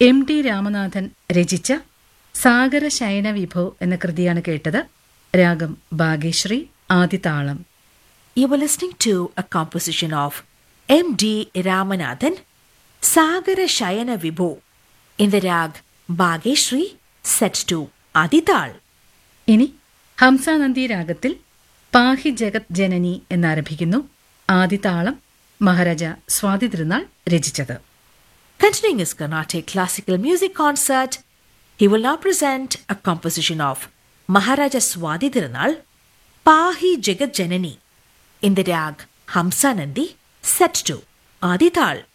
എം.ടി. രാമനാഥൻ രചിച്ച സാഗര ശയന വിഭോ എന്ന കൃതിയാണ് കേട്ടത്. രാഗം Bhagyashree, ആദിതാളം. You were listening to a composition of M.D. Ramanathan, Sagara Shayana Vibho, in the rag Bhageshri, set to Adital. ഇനി ഹംസാനന്ദി രാഗത്തിൽ പാഹി ജഗത് ജനനി എന്നാരംഭിക്കുന്നു. ആദിതാളം മഹാരാജ സ്വാതി തിരുനാൾ രചിച്ചത്. Continuing his Carnatic classical music concert, he will now present a composition of Maharaja Swadi Tirunal, Pahi Jagat Janani, in the rag Hamsanandi, set to Adital.